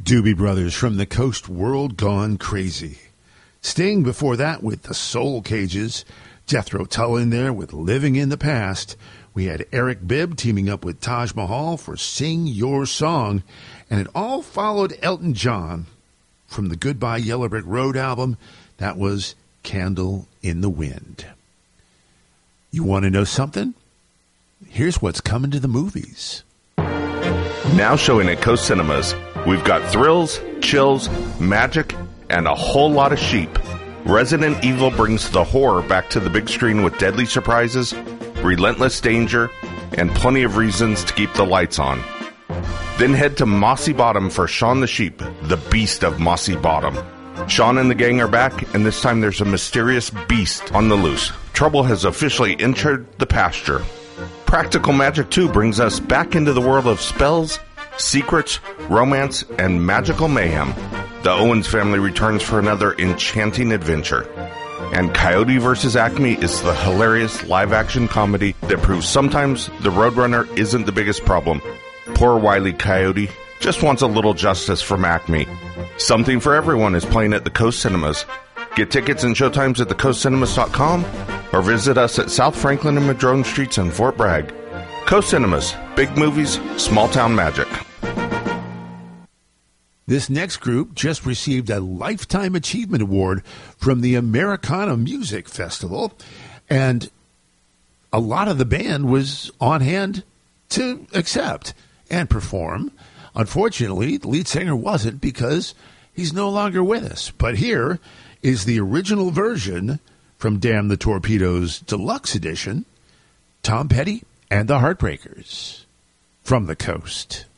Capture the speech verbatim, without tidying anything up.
Doobie Brothers from the Coast, World Gone Crazy. Sting before that with the Soul Cages. Jethro Tull in there with Living in the Past. We had Eric Bibb teaming up with Taj Mahal for Sing Your Song. And it all followed Elton John from the Goodbye Yellow Brick Road album. That was Candle in the Wind. You want to know something? Here's what's coming to the movies. Now showing at Coast Cinemas, we've got thrills, chills, magic, and a whole lot of sheep. Resident Evil brings the horror back to the big screen with deadly surprises, relentless danger, and plenty of reasons to keep the lights on. Then head to Mossy Bottom for Shaun the Sheep, the beast of Mossy Bottom. Shaun and the gang are back, and this time there's a mysterious beast on the loose. Trouble has officially entered the pasture. Practical Magic two brings us back into the world of spells, secrets, romance, and magical mayhem. The Owens family returns for another enchanting adventure. And Coyote versus Acme is the hilarious live-action comedy that proves sometimes the Roadrunner isn't the biggest problem. Poor Wile E. Coyote just wants a little justice from Acme. Something for Everyone is playing at the Coast Cinemas. Get tickets and showtimes at the coast cinemas dot com or visit us at South Franklin and Madrone Streets in Fort Bragg. Coast Cinemas, big movies, small town magic. This next group just received a Lifetime Achievement Award from the Americana Music Festival, and a lot of the band was on hand to accept and perform. Unfortunately, the lead singer wasn't because he's no longer with us. But here is the original version from Damn the Torpedoes Deluxe Edition, Tom Petty and the Heartbreakers from the Coast.